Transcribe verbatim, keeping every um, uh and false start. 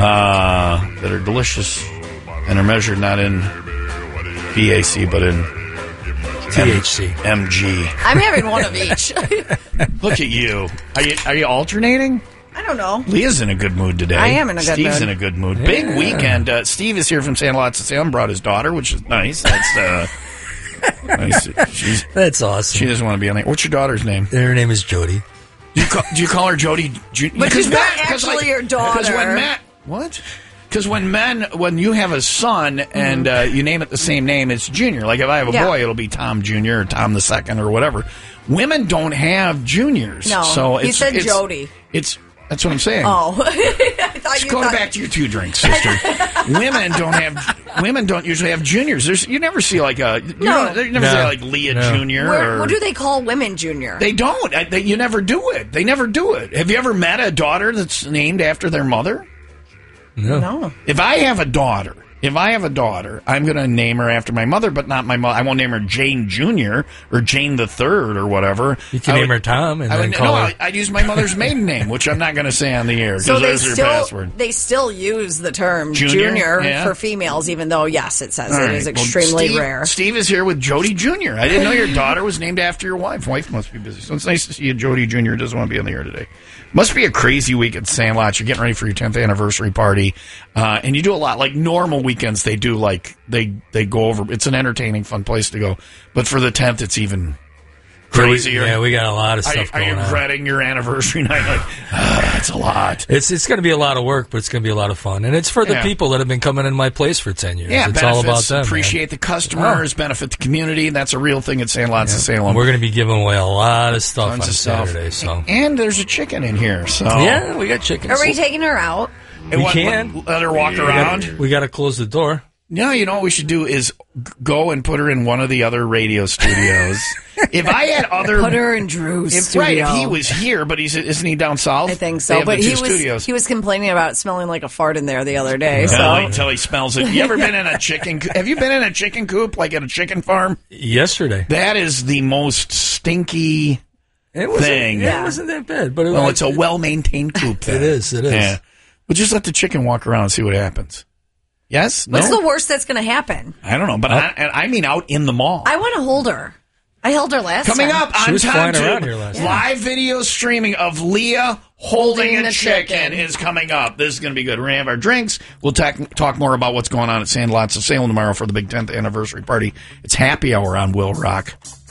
uh, that are delicious and are measured not in B A C but in T H C. M G. I'm having one of each. Look at you. Are you are you alternating? I don't know. Leah's in a good mood today. I am in a good Steve's mood. in a good mood. Yeah. Big weekend. Uh, Steve is here from San Lots of Salem. Brought his daughter, which is nice. That's uh, nice. She's, That's awesome. she doesn't want to be on there. What's your daughter's name? Her name is Jody. Do you call, do you call her Jody? Ju- But she's not Matt- 'cause, actually your daughter. Because when Matt, what? Because when men, when you have a son and uh, you name it the same name, it's Junior. Like if I have a Yeah. boy, it'll be Tom Junior or Tom the Second or whatever. Women don't have juniors. No, so he it's, said it's, Jody. It's that's what I'm saying. Oh, I thought Just you going thought... back to your two drinks, sister. women don't have women don't usually have juniors. There's you never see like a you, No. don't, you never No. see like Leah No. Junior Where, or what do they call women junior? they don't. I, they, you never do it. They never do it. Have you ever met a daughter that's named after their mother? No. No. If I have a daughter, if I have a daughter, I'm going to name her after my mother, but not my mother. I won't name her Jane Junior or Jane the Third or whatever. You can I name would- her Tom and I then would, call no, her. I- I'd use my mother's maiden name, which I'm not going to say on the air because So they there's her still password. they still use the term Junior? junior, Yeah. for females, even though yes, it says All it right. is Well, extremely Steve, rare. Steve is here with Jody Junior I didn't know your daughter was named after your wife. Wife must be busy. So it's nice to see you. Jody Junior doesn't want to be on the air today. Must be a crazy week at Sandlot. You're getting ready for your tenth anniversary party. Uh, and you do a lot. Like normal weekends, they do like, they, they go over. It's an entertaining, fun place to go. But for the tenth, it's even crazier. Yeah, we got a lot of Are, stuff are going you on. dreading your anniversary night? Like, ah, that's a lot. It's it's going to be a lot of work, but it's going to be a lot of fun, and it's for the Yeah. people that have been coming in my place for ten years. Yeah, it's benefits, all about them. appreciate the customers, benefit the community. That's a real thing at Sandlots of Salem. We're going to be giving away a lot of stuff Tons on of stuff. Saturday. So And there's a chicken in here. So yeah, we got chickens. Are we taking her out? And we what- can. what- let her walk We around. got- We got to close the door. No, you know what we should do is g- go and put her in one of the other radio studios. If I had other, Put her in Drew's if, studio. right, if he was here, but he's isn't he down south? I think They so, have but the he two was studios. he was complaining about smelling like a fart in there the other day. So Until, until he smells it. You ever been in a chicken? coo- Have you been in a chicken coop, like at a chicken farm? Yesterday, That is the most stinky it wasn't, thing. yeah, it wasn't that bad, but it, Well, was, it's a well-maintained coop. Then. It is, it is. Yeah. But just let the chicken walk around and see what happens. Yes? No? what's the worst that's going to happen? I don't know, but I, and I mean out in the mall. I want to hold her. I held her last Coming time. up She on was flying TomTube, around here last night. live video streaming of Leah holding, Holding a the chicken, chicken. is coming up. This is going to be good. We're going to have our drinks. We'll talk, talk more about what's going on at Sandlots of Salem tomorrow for the big tenth anniversary party. It's happy hour on Will Rock.